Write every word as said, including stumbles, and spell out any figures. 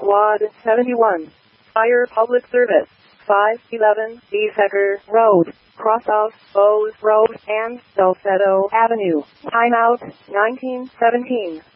Quad seventy-one. Fire Public Service. five eleven Beesecker Road, cross of Bowes Road and Salcedo Avenue. Timeout nineteen seventeen.